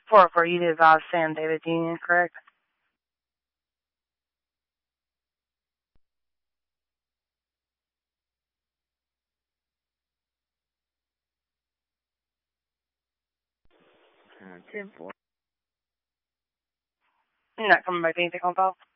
404, you did advise Sam David Union, correct? Ten-4. You're not coming back to anything on call?